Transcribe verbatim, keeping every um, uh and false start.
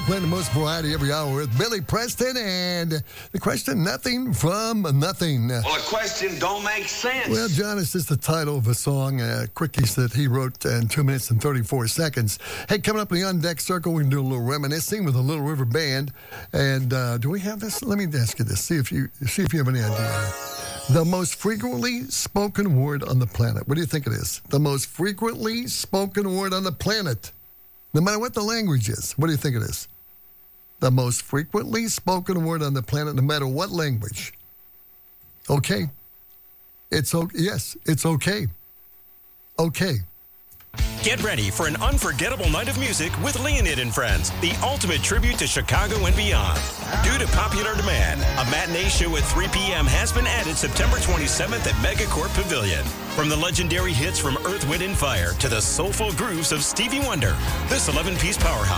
playing the most variety every hour with Billy Preston, and the question, nothing from nothing. Well, a question don't make sense. Well, John, it's just the title of a song, uh, quickies that he wrote in two minutes and thirty-four seconds. Hey, coming up in the On Deck Circle, we can do a little reminiscing with the Little River Band. And uh, do we have this? Let me ask you this. See if you see if you have any idea. The most frequently spoken word on the planet. What do you think it is? The most frequently spoken word on the planet. No matter what the language is. What do you think it is? The most frequently spoken word on the planet, no matter what language. Okay. It's okay. Yes, it's okay. Okay. Get ready for an unforgettable night of music with Leonid and Friends, the ultimate tribute to Chicago and beyond. Due to popular demand, a matinee show at three p.m. has been added September twenty-seventh at Megacorp Pavilion. From the legendary hits from Earth, Wind and Fire to the soulful grooves of Stevie Wonder, this eleven-piece powerhouse